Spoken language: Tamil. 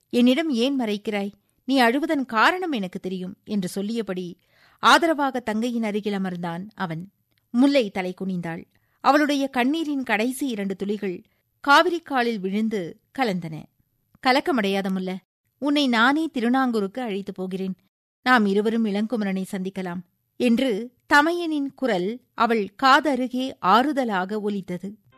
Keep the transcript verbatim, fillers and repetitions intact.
என்னிடம் ஏன் மறைக்கிறாய்? நீ அழுவதன் காரணம் எனக்கு தெரியும் என்று சொல்லியபடி ஆதரவாக தங்கையின் அருகில் அமர்ந்தான் அவன். முல்லை தலை குனிந்தாள். அவளுடைய கண்ணீரின் கடைசி இரண்டு துளிகள் காவிரிக்காலில் விழுந்து கலந்தன. கலக்கமடையாத முல்ல, உன்னை நானே திருநாங்கூருக்கு அழைத்துப் போகிறேன். நாம் இருவரும் இளங்குமரனை சந்திக்கலாம் என்று தமையனின் குரல் அவள் காதருகே ஆறுதலாக ஒலித்தது.